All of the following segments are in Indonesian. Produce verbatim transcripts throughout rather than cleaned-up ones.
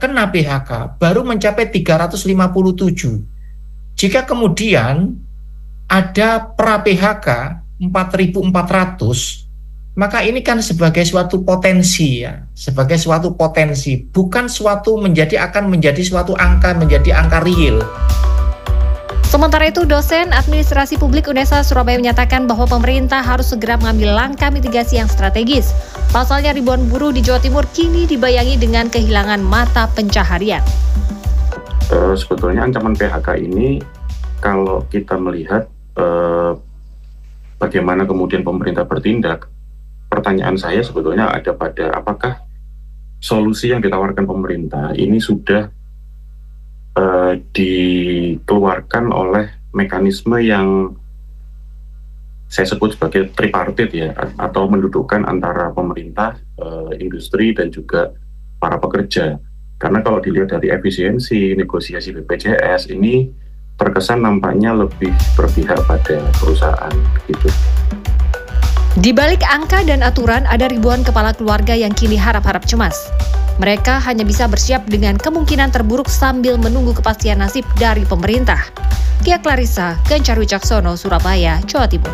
terkena P H K baru mencapai tiga ratus lima puluh tujuh. Jika kemudian ada pra P H K empat ribu empat ratus, maka ini kan sebagai suatu potensi ya, sebagai suatu potensi, bukan suatu menjadi akan menjadi suatu angka, menjadi angka real. Sementara itu, dosen Administrasi Publik UNESA Surabaya menyatakan bahwa pemerintah harus segera mengambil langkah mitigasi yang strategis. Pasalnya ribuan buruh di Jawa Timur kini dibayangi dengan kehilangan mata pencaharian. Uh, sebetulnya ancaman P H K ini, kalau kita melihat uh, bagaimana kemudian pemerintah bertindak, pertanyaan saya sebetulnya ada pada apakah solusi yang ditawarkan pemerintah ini sudah uh, dikeluarkan oleh mekanisme yang saya sebut sebagai tripartit ya, atau mendudukkan antara pemerintah, uh, industri, dan juga para pekerja. Karena kalau dilihat dari efisiensi negosiasi B P J S ini terkesan nampaknya lebih berpihak pada perusahaan gitu. Di balik angka dan aturan, ada ribuan kepala keluarga yang kini harap-harap cemas. Mereka hanya bisa bersiap dengan kemungkinan terburuk sambil menunggu kepastian nasib dari pemerintah. Kia Clarissa, Gencar Wicaksono, Surabaya, Jawa Timur.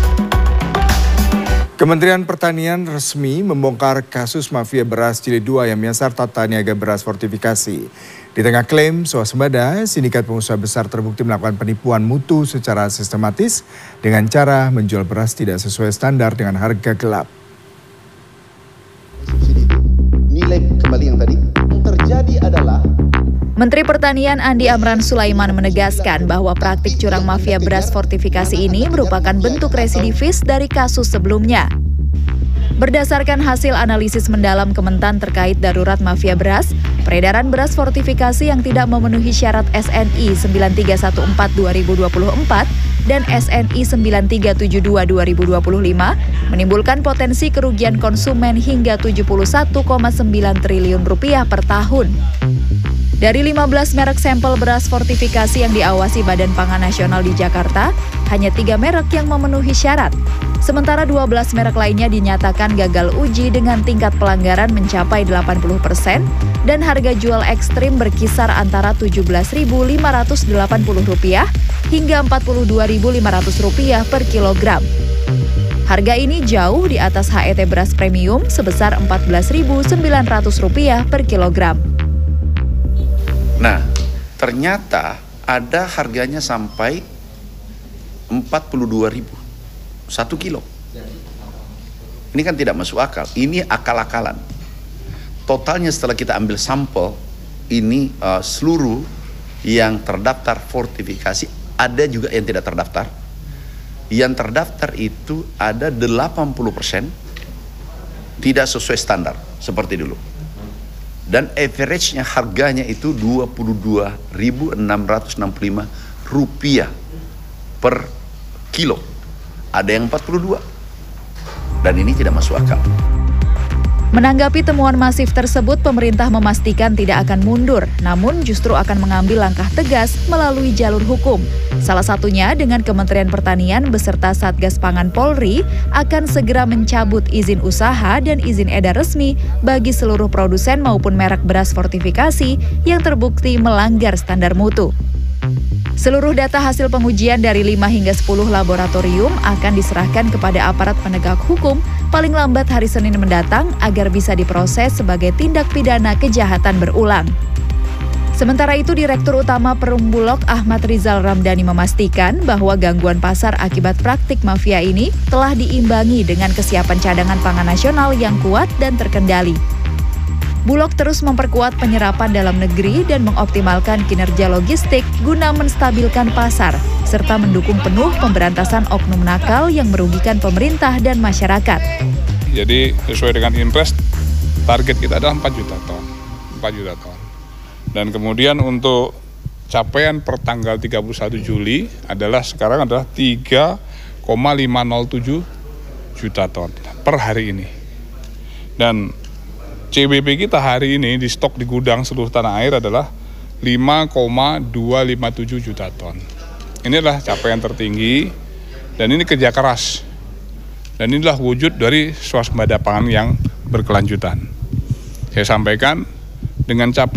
Kementerian Pertanian resmi membongkar kasus mafia beras jilid dua yang menyasar tata niaga beras fortifikasi. Di tengah klaim swasembada, sindikat pengusaha besar terbukti melakukan penipuan mutu secara sistematis dengan cara menjual beras tidak sesuai standar dengan harga gelap. Subsidi itu nilai kembali yang tadi yang terjadi adalah Menteri Pertanian Andi Amran Sulaiman menegaskan bahwa praktik curang mafia beras fortifikasi ini merupakan bentuk residivis dari kasus sebelumnya. Berdasarkan hasil analisis mendalam Kementan terkait darurat mafia beras, peredaran beras fortifikasi yang tidak memenuhi syarat S N I sembilan tiga satu empat dua ribu dua puluh empat dan S N I sembilan tiga tujuh dua dua ribu dua puluh lima menimbulkan potensi kerugian konsumen hingga tujuh puluh satu koma sembilan triliun rupiah per tahun. Dari lima belas merek sampel beras fortifikasi yang diawasi Badan Pangan Nasional di Jakarta, hanya tiga merek yang memenuhi syarat. Sementara dua belas merek lainnya dinyatakan gagal uji dengan tingkat pelanggaran mencapai delapan puluh persen dan harga jual ekstrim berkisar antara tujuh belas ribu lima ratus delapan puluh rupiah hingga empat puluh dua ribu lima ratus rupiah per kilogram. Harga ini jauh di atas H E T beras premium sebesar empat belas ribu sembilan ratus rupiah per kilogram. Nah, ternyata ada harganya sampai empat puluh dua ribu satu kilo. Ini kan tidak masuk akal. Ini akal-akalan. Totalnya setelah kita ambil sampel, ini uh, seluruh yang terdaftar fortifikasi, ada juga yang tidak terdaftar. Yang terdaftar itu ada delapan puluh persen tidak sesuai standar seperti dulu. Dan average-nya harganya itu dua puluh dua ribu enam ratus enam puluh lima rupiah per kilo. Ada yang empat puluh dua. Dan ini tidak masuk akal. Menanggapi temuan masif tersebut, pemerintah memastikan tidak akan mundur, namun justru akan mengambil langkah tegas melalui jalur hukum. Salah satunya dengan Kementerian Pertanian beserta Satgas Pangan Polri akan segera mencabut izin usaha dan izin edar resmi bagi seluruh produsen maupun merek beras fortifikasi yang terbukti melanggar standar mutu. Seluruh data hasil pengujian dari lima hingga sepuluh laboratorium akan diserahkan kepada aparat penegak hukum paling lambat hari Senin mendatang agar bisa diproses sebagai tindak pidana kejahatan berulang. Sementara itu, Direktur Utama Perum Bulog Ahmad Rizal Ramdhani memastikan bahwa gangguan pasar akibat praktik mafia ini telah diimbangi dengan kesiapan cadangan pangan nasional yang kuat dan terkendali. Bulog terus memperkuat penyerapan dalam negeri dan mengoptimalkan kinerja logistik guna menstabilkan pasar, serta mendukung penuh pemberantasan oknum nakal yang merugikan pemerintah dan masyarakat. Jadi sesuai dengan impres, target kita adalah empat juta ton. empat juta ton. Dan kemudian untuk capaian per tanggal tiga puluh satu Juli adalah sekarang adalah tiga koma lima nol tujuh juta ton per hari ini. Dan C B P kita hari ini di stok di gudang seluruh tanah air adalah lima koma dua lima tujuh juta ton. Ini adalah capaian tertinggi dan ini kerja keras. Dan inilah wujud dari swasembada pangan yang berkelanjutan. Saya sampaikan dengan capaian